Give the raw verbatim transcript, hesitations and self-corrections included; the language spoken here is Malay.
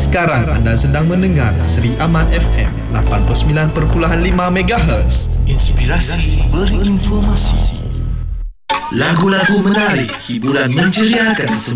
Sekarang anda sedang mendengar Seri Aman F M lapan puluh sembilan perpuluhan lima megahertz. Inspirasi berinformasi. Lagu-lagu menarik, hiburan menceriakan.